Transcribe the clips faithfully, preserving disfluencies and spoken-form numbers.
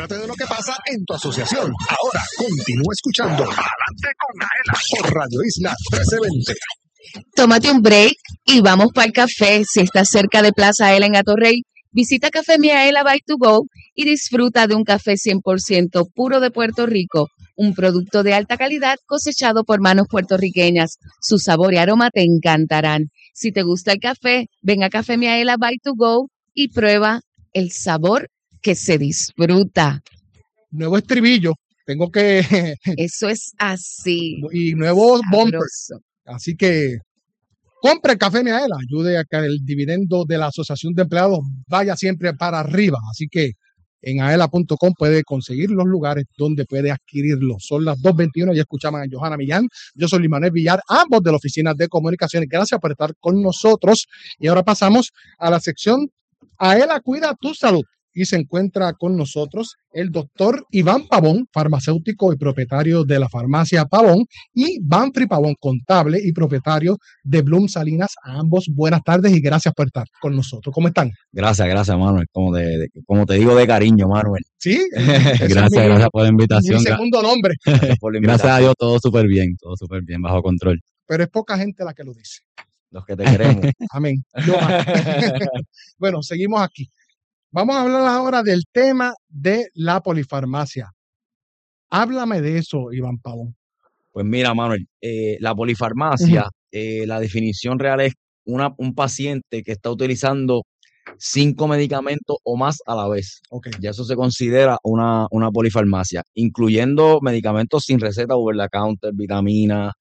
Entérate de lo que pasa en tu asociación. Ahora continúa escuchando Adelante con Aela por Radio Isla trece veinte. Tómate un break y vamos para el café. Si estás cerca de Plaza Aela en Atorrey, visita Café Miaela by to Go y disfruta de un café cien por ciento puro de Puerto Rico, un producto de alta calidad cosechado por manos puertorriqueñas. Su sabor y aroma te encantarán. Si te gusta el café, ven a Café Miaela by to Go y prueba el sabor que se disfruta. Nuevo estribillo, tengo que... Eso es así. Y nuevos bumpers. Sabroso. Así que compre el Café Miaela, ayude a que el dividendo de la Asociación de Empleados vaya siempre para arriba. Así que en aela punto com puede conseguir los lugares donde puede adquirirlo. Son las dos veintiuno y escuchamos a Johanna Millán. Yo soy Luis Manuel Villar, ambos de la Oficina de Comunicaciones. Gracias por estar con nosotros. Y ahora pasamos a la sección Aela Cuida tu Salud. Y se encuentra con nosotros el doctor Iván Pavón, farmacéutico y propietario de la farmacia Pavón, y Banfri Pavón, contable y propietario de Bloom Salinas. A ambos, buenas tardes y gracias por estar con nosotros. ¿Cómo están? Gracias, gracias, Manuel. Como, de, de, como te digo de cariño, Manuel. Sí. gracias, mi, gracias por la invitación. Mi segundo nombre. Gracias, por la invitación. Gracias a Dios, todo súper bien, todo súper bien, bajo control. Pero es poca gente la que lo dice. Los que te queremos. Amén. Yo, bueno, seguimos aquí. Vamos a hablar ahora del tema de la polifarmacia. Háblame de eso, Iván Pavón. Pues mira, Manuel, eh, la polifarmacia, uh-huh. eh, la definición real es una, un paciente que está utilizando cinco medicamentos o más a la vez. Okay. Ya eso se considera una, una polifarmacia, incluyendo medicamentos sin receta, over the counter, vitaminas,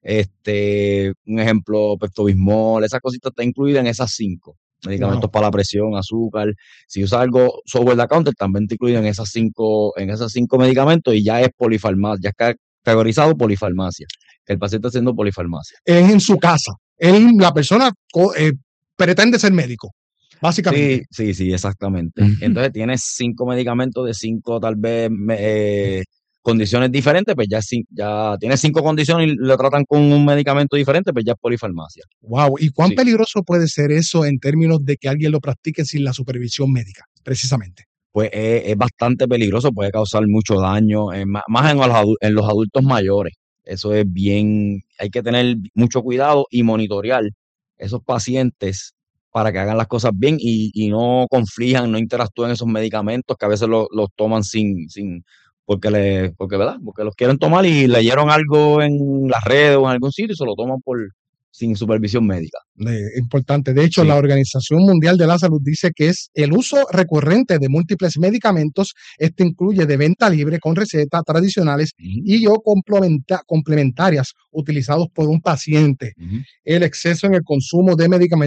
este, un ejemplo, Pepto-Bismol, esas cositas están incluidas en esas cinco. Medicamentos wow. para la presión, azúcar. Si usas algo sobre the counter, también te incluyen en esas cinco, en esas cinco medicamentos y ya es polifarmacia, ya es categorizado polifarmacia, que el paciente está haciendo polifarmacia. Es en su casa. Él, la persona eh, pretende ser médico, básicamente. Sí, sí, sí, exactamente. Uh-huh. Entonces tienes cinco medicamentos de cinco, tal vez, eh, condiciones diferentes, pues ya, ya tiene cinco condiciones y lo tratan con un medicamento diferente, pues ya es polifarmacia. Wow, ¿y cuán sí. peligroso puede ser eso en términos de que alguien lo practique sin la supervisión médica, precisamente? Pues es, es bastante peligroso, puede causar mucho daño, eh, más en los, adultos, en los adultos mayores. Eso es bien, hay que tener mucho cuidado y monitorear esos pacientes para que hagan las cosas bien y, y no conflijan, no interactúen esos medicamentos que a veces los lo toman sin... sin porque le, porque verdad, porque los quieren tomar y leyeron algo en las redes o en algún sitio y se lo toman por sin supervisión médica. Eh, importante. De hecho, sí. la Organización Mundial de la Salud dice que es el uso recurrente de múltiples medicamentos. Esto incluye de venta libre con recetas tradicionales uh-huh. y o complementa, complementarias utilizados por un paciente. Uh-huh. El exceso en el consumo de medicamentos